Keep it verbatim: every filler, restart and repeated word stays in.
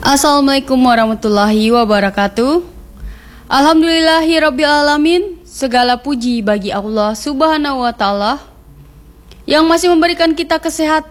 Assalamualaikum warahmatullahi wabarakatuh. Alhamdulillahirabbil alamin. Segala puji bagi Allah Subhanahu wa taala yang masih memberikan kita kesehatan